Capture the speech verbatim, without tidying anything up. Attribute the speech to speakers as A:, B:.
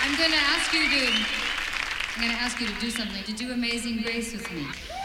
A: I'm gonna ask you to, I'm gonna ask you to do something, to do Amazing Grace with me.